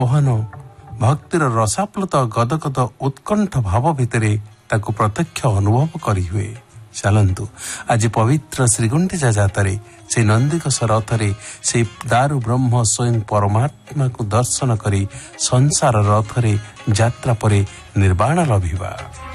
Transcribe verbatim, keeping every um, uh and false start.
ମୋହନ ଭକ୍ତିର ରସାପ୍ଲୁତ ଗଦଗଦ ଉତ୍କଣ୍ଠ ଭାବ ଭିତରେ ତାକୁ ପ୍ରତ୍ୟକ୍ଷ ଅନୁଭବ କରିହୁଏ। ଚାଲନ୍ତୁ ଆଜି ପବିତ୍ର ଶ୍ରୀଗୁଣ୍ଡିଚା ଯାତ୍ରାରେ ସେହି ନନ୍ଦିଘୋଷ ରଥରେ ସେହି ଦାରୁ ବ୍ରହ୍ମ ସ୍ୱୟଂ ପରମାତ୍ମାକୁ ଦର୍ଶନ କରି ସଂସାର ରଥରେ ଯାତ୍ରା ପରେ ନିର୍ବାଣ ଲଭିବା।